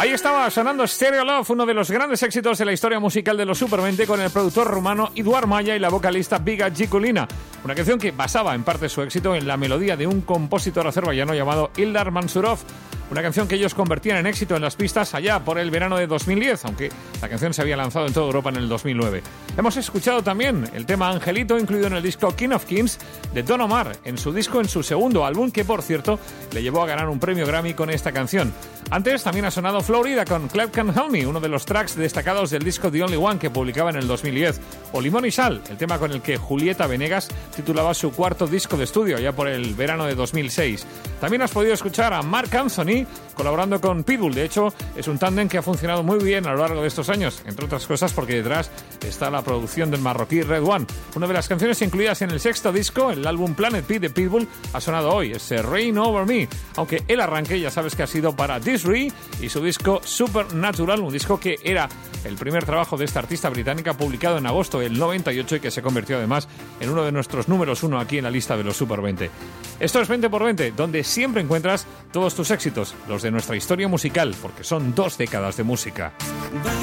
Ahí estaba sonando Stereo Love, uno de los grandes éxitos de la historia musical de los Super 20, con el productor rumano Eduard Maya y la vocalista Biga Gikulina. Una canción que basaba en parte su éxito en la melodía de un compositor azerbaiyano llamado Ildar Mansurov. Una canción que ellos convertían en éxito en las pistas allá por el verano de 2010, aunque la canción se había lanzado en toda Europa en el 2009. Hemos escuchado también el tema Angelito, incluido en el disco King of Kings de Don Omar, en su segundo álbum, que por cierto le llevó a ganar un premio Grammy con esta canción. Antes también ha sonado Florida con Clap Can Help Me, uno de los tracks destacados del disco The Only One que publicaba en el 2010. O Limón y Sal, el tema con el que Julieta Venegas titulaba su cuarto disco de estudio ya por el verano de 2006. También has podido escuchar a Marc Anthony colaborando con Pitbull. De hecho, es un tándem que ha funcionado muy bien a lo largo de estos años, entre otras cosas porque detrás está la producción del marroquí Red One. Una de las canciones incluidas en el sexto disco, el álbum Planet P de Pitbull, ha sonado hoy, es Rain Over Me, aunque el arranque ya sabes que ha sido para Disney y su disco Supernatural, un disco que era el primer trabajo de esta artista británica publicado en agosto del 98 y que se convirtió además en uno de nuestros números 1 aquí en la lista de los Super 20. Esto es 20x20, donde siempre encuentras todos tus éxitos, los de nuestra historia musical, porque son 2 décadas de música.